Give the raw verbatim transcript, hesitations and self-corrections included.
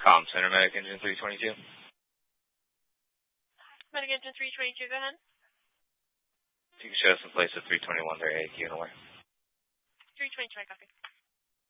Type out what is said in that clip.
Com Center, Medic Engine three twenty-two. Medic Engine three twenty-two, go ahead. If you can show us in place at three twenty-one there, A Q and away. three twenty-two, I copy.